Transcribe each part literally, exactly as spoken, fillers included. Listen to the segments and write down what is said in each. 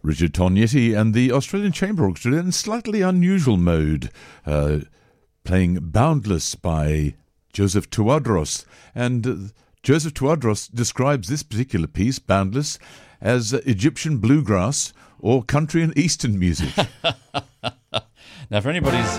Richard Tognetti and the Australian Chamber Orchestra in slightly unusual mode, uh, playing Boundless by Joseph Tawadros. And uh, Joseph Tawadros describes this particular piece, Boundless, as uh, Egyptian bluegrass or country and eastern music. Now, for anybody's...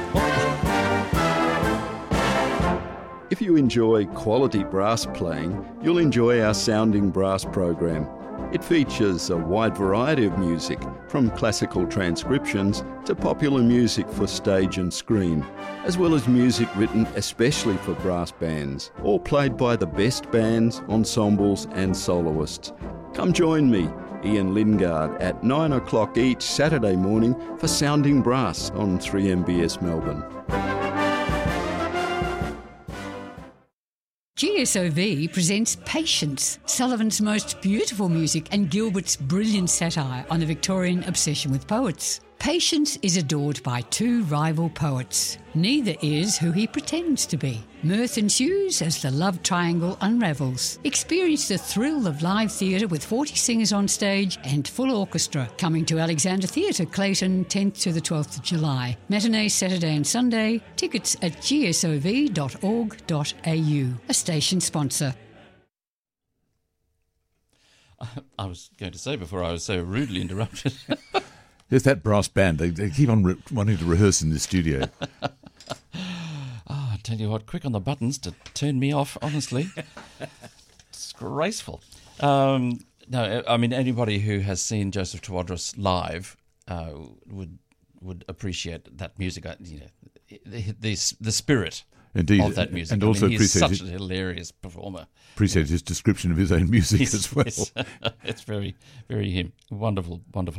If you enjoy quality brass playing, you'll enjoy our Sounding Brass program. It features a wide variety of music, from classical transcriptions to popular music for stage and screen, as well as music written especially for brass bands, all played by the best bands, ensembles and soloists. Come join me, Ian Lingard, at nine o'clock each Saturday morning for Sounding Brass on three M B S Melbourne. G S O V presents Patience, Sullivan's most beautiful music and Gilbert's brilliant satire on the Victorian obsession with poets. Patience is adored by two rival poets. Neither is who he pretends to be. Mirth ensues as the love triangle unravels. Experience the thrill of live theatre with forty singers on stage and full orchestra. Coming to Alexander Theatre, Clayton, tenth to the twelfth of July. Matinees Saturday and Sunday. Tickets at g s o v dot org dot a u. A station sponsor. I was going to say before I was so rudely interrupted. There's that brass band. They, they keep on re- wanting to rehearse in the studio. Oh, I tell you what, quick on the buttons to turn me off, honestly. Disgraceful. Um, no, I mean, anybody who has seen Joseph Tawadros live uh, would would appreciate that music. You know, the the, the spirit Indeed, of that music. and I also mean, he's appreciate such it, a hilarious performer. appreciate his description of his own music He's, as well. It's, it's very, very him. Wonderful, wonderful.